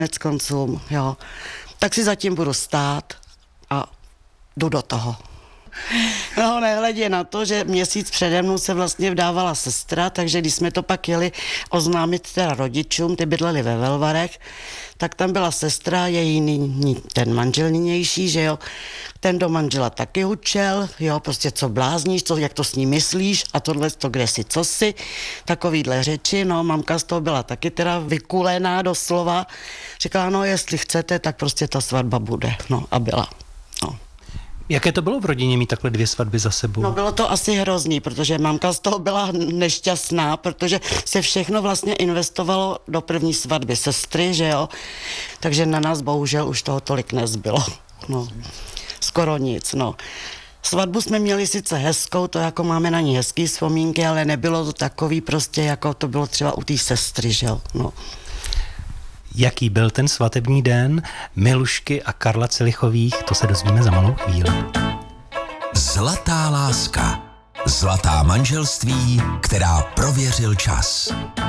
konec konců, jo. Tak si zatím budu stát a jdu do toho. No, nehledě na to, že měsíc přede mnou se vlastně vdávala sestra, takže když jsme to pak jeli oznámit teda rodičům, ty bydleli ve Velvarech, tak tam byla sestra, ten manžel nynější, že jo, ten do manžela taky učel, jo, prostě co blázníš, jak to s ní myslíš a tohle to kde si, co si, takovýhle řeči, no, mamka z toho byla taky teda vykulená doslova, říkala, no, jestli chcete, tak prostě ta svatba bude, no, a byla, no. Jaké to bylo v rodině mít takhle 2 svatby za sebou? No bylo to asi hrozný, protože mamka z toho byla nešťastná, protože se všechno vlastně investovalo do první svatby sestry, že jo, takže na nás bohužel už toho tolik nezbylo, no, skoro nic, no. Svatbu jsme měli sice hezkou, to jako máme na ní hezký vzpomínky, ale nebylo to takový prostě, jako to bylo třeba u té sestry, že jo, no. Jaký byl ten svatební den Milušky a Karla Celichových, to se dozvíme za malou chvíli. Zlatá láska. Zlatá manželství, která prověřil čas.